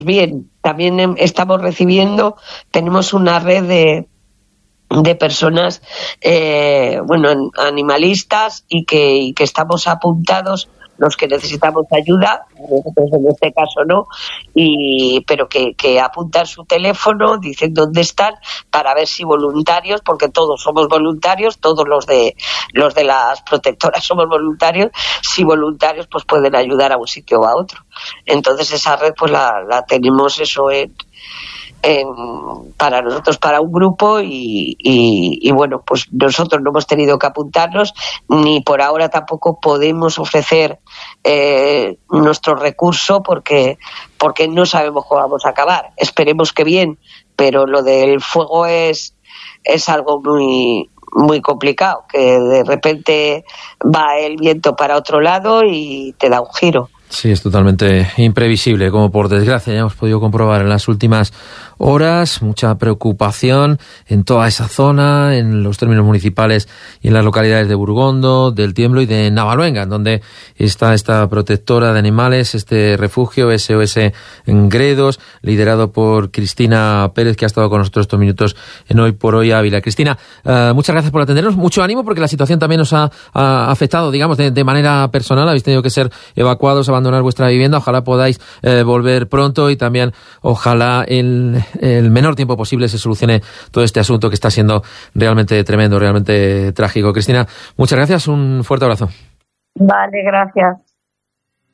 bien, también estamos recibiendo, tenemos una red de personas, animalistas y que estamos apuntados, los que necesitamos ayuda, nosotros en este caso no, pero que apuntan su teléfono, dicen dónde están, para ver si voluntarios, porque todos somos voluntarios, todos los de las protectoras somos voluntarios, si voluntarios pues pueden ayudar a un sitio o a otro. Entonces esa red pues la tenemos eso para nosotros, para un grupo y bueno, pues nosotros no hemos tenido que apuntarnos, ni por ahora tampoco podemos ofrecer nuestro recurso porque no sabemos cómo vamos a acabar. Esperemos que bien, pero lo del fuego es algo muy muy complicado, que de repente va el viento para otro lado y te da un giro. Sí, es totalmente imprevisible, como por desgracia ya hemos podido comprobar en las últimas horas. Mucha preocupación en toda esa zona, en los términos municipales y en las localidades de Burgondo, del Tiemblo y de Navaluenga, en donde está esta protectora de animales, este refugio SOS en Gredos, liderado por Cristina Pérez, que ha estado con nosotros estos minutos en Hoy por Hoy Ávila. Cristina, muchas gracias por atendernos, mucho ánimo, porque la situación también nos ha afectado, digamos, de manera personal. Habéis tenido que ser evacuados, abandonar vuestra vivienda. Ojalá podáis volver pronto y también ojalá el menor tiempo posible se solucione todo este asunto que está siendo realmente tremendo, realmente trágico. Cristina, muchas gracias, un fuerte abrazo. Vale, gracias.